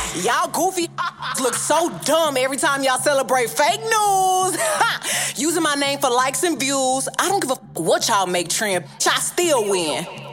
Y'all goofy look so dumb every time y'all celebrate fake news. Using my name for likes and views. I don't give a what y'all make trend. I still win.